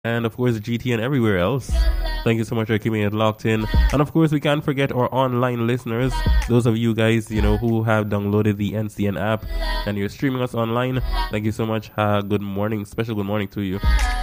and of course GT and everywhere else. Thank you so much for keeping it locked in. And of course, we can't forget our online listeners. Those of you guys, who have downloaded the NCN app and you're streaming us online. Thank you so much. Good morning. Special good morning to you.